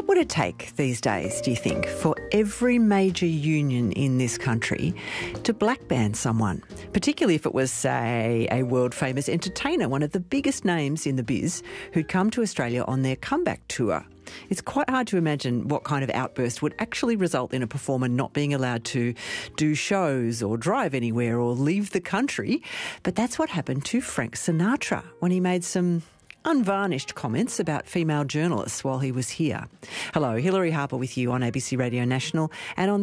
What would it take these days, do you think, for every major union in this country to black ban someone, particularly if it was, say, a world-famous entertainer, one of the biggest names in the biz, who'd come to Australia on their comeback tour? It's quite hard to imagine what kind of outburst would actually result in a performer not being allowed to do shows or drive anywhere or leave the country. But that's what happened to Frank Sinatra when he made some unvarnished comments about female journalists while he was here. Hello, Hilary Harper with you on ABC Radio National and on